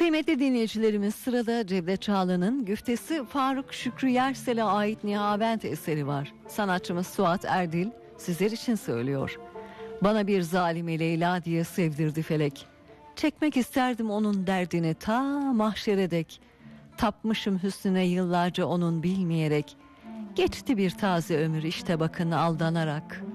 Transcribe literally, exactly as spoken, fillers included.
Kıymetli dinleyicilerimiz, sırada Cevdet Çağla'nın güftesi Faruk Şükrü Yersel'e ait Nihavent eseri var. Sanatçımız Suat Erdil sizler için söylüyor. Bana bir zalimi Leyla diye sevdirdi felek. Çekmek isterdim onun derdini ta mahşere dek. Tapmışım hüsnüne yıllarca onun bilmeyerek. Geçti bir taze ömür işte bakın aldanarak.